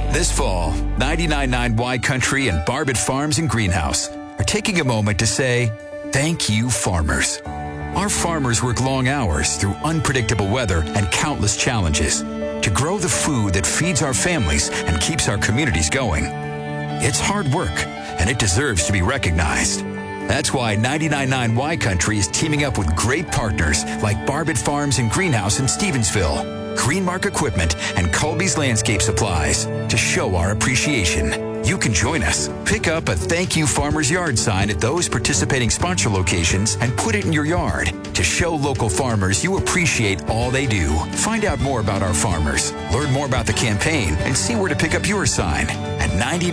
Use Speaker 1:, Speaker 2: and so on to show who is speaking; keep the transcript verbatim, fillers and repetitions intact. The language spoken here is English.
Speaker 1: This fall, ninety-nine point nine Y Country and Barbet Farms and Greenhouse are taking a moment to say, thank you, farmers. Our farmers work long hours through unpredictable weather and countless challenges to grow the food that feeds our families and keeps our communities going. It's hard work, and it deserves to be recognized. That's why ninety-nine point nine Y Country is teaming up with great partners like Barbet Farms and Greenhouse in Stevensville, Greenmark Equipment, and Colby's Landscape Supplies to show our appreciation. You can join us. Pick up a Thank You Farmers Yard sign at those participating sponsor locations and put it in your yard to show local farmers you appreciate all they do. Find out more about our farmers, learn more about the campaign, and see where to pick up your sign at ninety